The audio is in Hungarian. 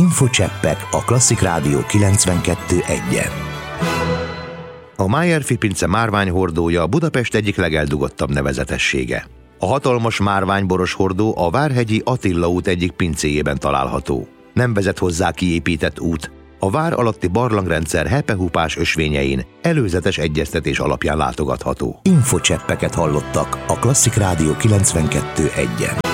Infocseppek a Klasszik Rádió 92.1-en. A Májer-fi pince márványhordója Budapest egyik legeldugottabb nevezetessége. A hatalmas márványboros hordó a Várhegyi Attila út egyik pincéjében található. Nem vezet hozzá kiépített út. A vár alatti barlangrendszer hepehupás ösvényein előzetes egyeztetés alapján látogatható. Infocseppeket hallottak a Klasszik Rádió 92.1-en.